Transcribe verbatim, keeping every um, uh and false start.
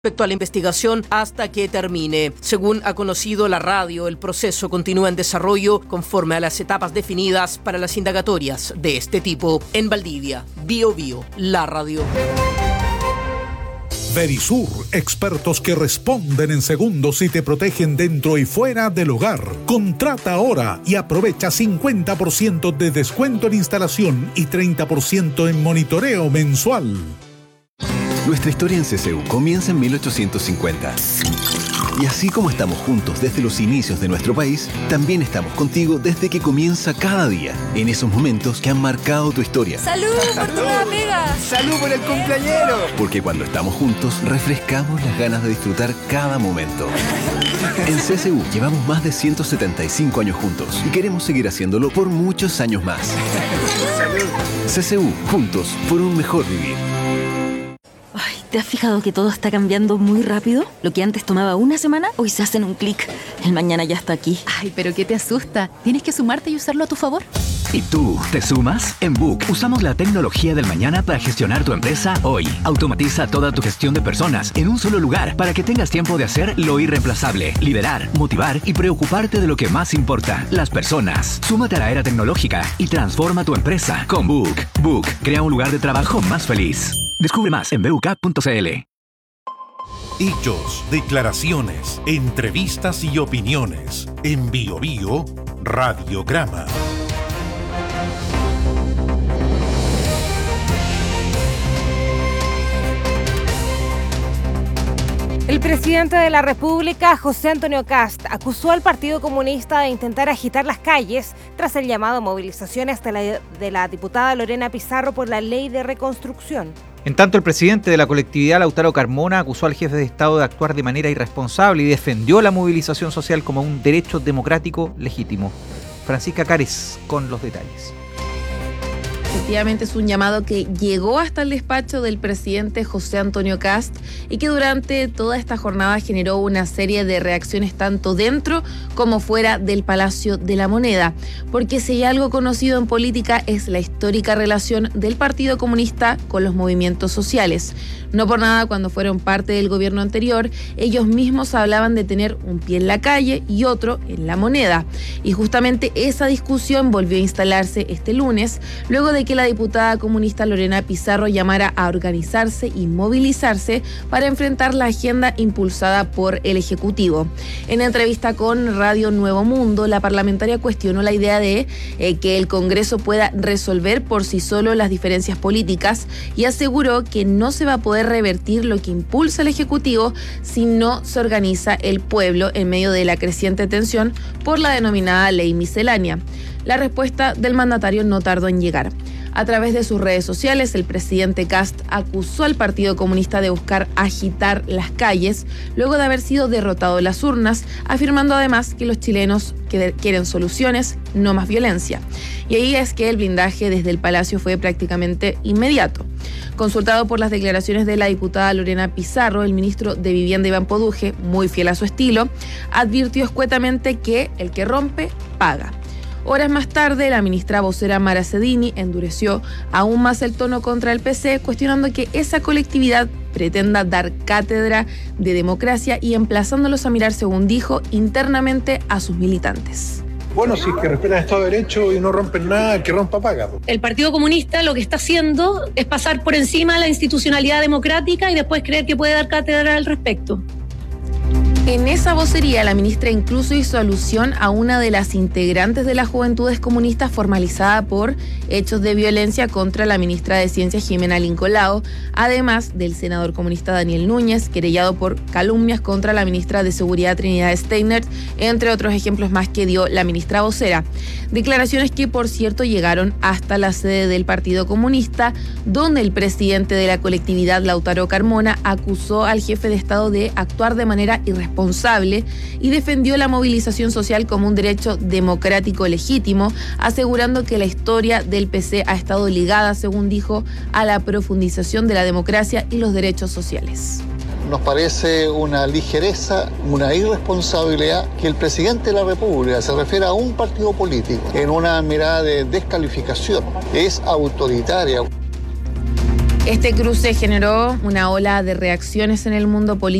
respecto a la investigación hasta que termine. Según ha conocido la radio, el proceso continúa en desarrollo conforme a las etapas definidas para las indagatorias de este tipo. En Valdivia, Bio Bio, la radio. Verisur, expertos que responden en segundos y te protegen dentro y fuera del hogar. Contrata ahora y aprovecha cincuenta por ciento de descuento en instalación y treinta por ciento en monitoreo mensual. Nuestra historia en C C U comienza en mil ochocientos cincuenta. Y así como estamos juntos desde los inicios de nuestro país, también estamos contigo desde que comienza cada día, en esos momentos que han marcado tu historia. ¡Salud por tu nueva pega! ¡Salud por el cumpleañero! Porque cuando estamos juntos, refrescamos las ganas de disfrutar cada momento. En C C U llevamos más de ciento setenta y cinco años juntos y queremos seguir haciéndolo por muchos años más. ¡Salud! C C U, juntos por un mejor vivir. Ay, ¿te has fijado que todo está cambiando muy rápido? Lo que antes tomaba una semana, hoy se hace en un clic. El mañana ya está aquí. Ay, pero ¿qué te asusta? Tienes que sumarte y usarlo a tu favor. ¿Y tú, te sumas? En Book usamos la tecnología del mañana para gestionar tu empresa hoy. Automatiza toda tu gestión de personas en un solo lugar para que tengas tiempo de hacer lo irreemplazable, liderar, motivar y preocuparte de lo que más importa, las personas. Súmate a la era tecnológica y transforma tu empresa con Book. Book crea un lugar de trabajo más feliz. Descubre más en b u k punto c l. Hechos, declaraciones, entrevistas y opiniones. En Bio Bio, Radiograma. El presidente de la República, José Antonio Kast, acusó al Partido Comunista de intentar agitar las calles tras el llamado a movilizaciones de la, de la diputada Lorena Pizarro por la Ley de Reconstrucción. En tanto, el presidente de la colectividad, Lautaro Carmona, acusó al jefe de Estado de actuar de manera irresponsable y defendió la movilización social como un derecho democrático legítimo. Francisca Cárez con los detalles. Efectivamente es un llamado que llegó hasta el despacho del presidente José Antonio Kast y que durante toda esta jornada generó una serie de reacciones tanto dentro como fuera del Palacio de la Moneda. Porque si hay algo conocido en política es la histórica relación del Partido Comunista con los movimientos sociales. No por nada, cuando fueron parte del gobierno anterior, ellos mismos hablaban de tener un pie en la calle y otro en la moneda. Y justamente esa discusión volvió a instalarse este lunes, luego de que la diputada comunista Lorena Pizarro llamara a organizarse y movilizarse para enfrentar la agenda impulsada por el Ejecutivo. En entrevista con Radio Nuevo Mundo, la parlamentaria cuestionó la idea de eh, que el Congreso pueda resolver por sí solo las diferencias políticas y aseguró que no se va a poder revertir lo que impulsa el Ejecutivo si no se organiza el pueblo en medio de la creciente tensión por la denominada ley miscelánea. La respuesta del mandatario no tardó en llegar. A través de sus redes sociales, el presidente Kast acusó al Partido Comunista de buscar agitar las calles luego de haber sido derrotado en las urnas, afirmando además que los chilenos quieren soluciones, no más violencia. Y ahí es que el blindaje desde el Palacio fue prácticamente inmediato. Consultado por las declaraciones de la diputada Lorena Pizarro, el ministro de Vivienda Iván Poduje, muy fiel a su estilo, advirtió escuetamente que el que rompe, paga. Horas más tarde, la ministra vocera Mara Cedini endureció aún más el tono contra el P C, cuestionando que esa colectividad pretenda dar cátedra de democracia y emplazándolos a mirar, según dijo, internamente a sus militantes. Bueno, si es que respetan el Estado de Derecho y no rompen nada, el que rompa paga. El Partido Comunista lo que está haciendo es pasar por encima de la institucionalidad democrática y después creer que puede dar cátedra al respecto. En esa vocería, la ministra incluso hizo alusión a una de las integrantes de las Juventudes Comunistas formalizada por hechos de violencia contra la ministra de Ciencias, Jimena Lincolao, además del senador comunista Daniel Núñez, querellado por calumnias contra la ministra de Seguridad Trinidad Steiner, entre otros ejemplos más que dio la ministra vocera. Declaraciones que, por cierto, llegaron hasta la sede del Partido Comunista, donde el presidente de la colectividad, Lautaro Carmona, acusó al jefe de Estado de actuar de manera irresponsable responsable y defendió la movilización social como un derecho democrático legítimo, asegurando que la historia del P C ha estado ligada, según dijo, a la profundización de la democracia y los derechos sociales. Nos parece una ligereza, una irresponsabilidad que el presidente de la República se refiera a un partido político en una mirada de descalificación. Es autoritaria. Este cruce generó una ola de reacciones en el mundo político.